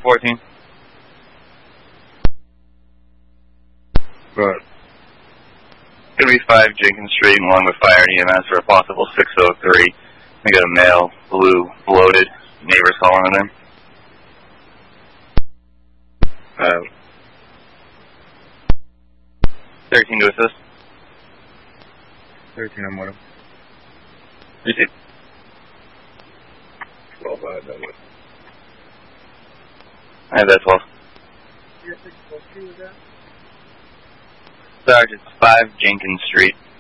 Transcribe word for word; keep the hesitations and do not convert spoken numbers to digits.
fourteen. Good. Gonna be five Jenkins Street and along with fire and E M S for a possible six oh three. We got a male, blue, bloated. Neighbors calling in there. Uh, thirteen to assist. thirteen, I'm with him. Received. twelve, I have that with. I have that twelve. Your six plus two was that? Sergeant, five Jenkins Street.